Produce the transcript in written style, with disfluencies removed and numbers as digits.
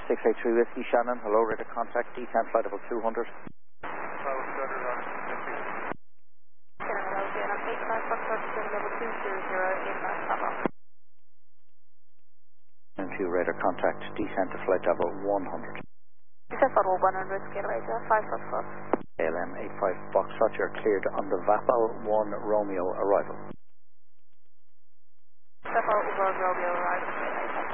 683 Whiskey Shannon, hello, radar contact, descent flight level 200. And to radar contact, descent to flight level 100. Descent level 100, scale radio 5 ALM 85 Foxtrot, you're cleared on the Vapal 1 Romeo arrival. Vapal